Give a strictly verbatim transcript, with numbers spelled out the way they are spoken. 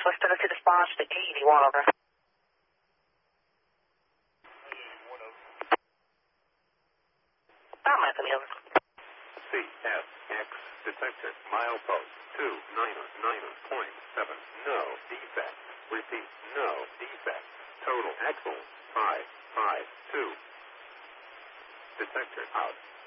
Southwest Tennessee response to eighty-one, over. Mount Anthony, over. C S X detected. Milepost two niner niner point seven. No defect. Repeat, no defect. Total axle five five two. Detector out.